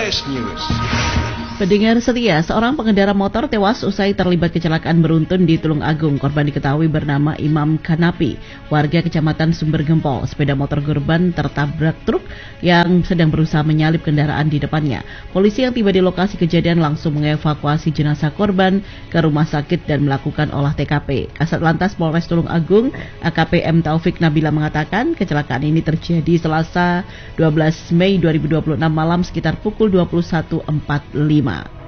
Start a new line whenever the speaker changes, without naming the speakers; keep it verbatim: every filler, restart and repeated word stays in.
Flash News.
Pendengar setia, seorang pengendara motor tewas usai terlibat kecelakaan beruntun di Tulung Agung. Korban diketahui bernama Imam Kanapi, warga Kecamatan Sumber Gempol. Sepeda motor korban tertabrak truk yang sedang berusaha menyalip kendaraan di depannya. Polisi yang tiba di lokasi kejadian langsung mengevakuasi jenazah korban ke rumah sakit dan melakukan olah T K P. Kasat Lantas Polres Tulung Agung, A K P M Taufik Nabila mengatakan kecelakaan ini terjadi Selasa dua belas Mei dua ribu dua puluh enam malam sekitar pukul dua puluh satu empat puluh lima.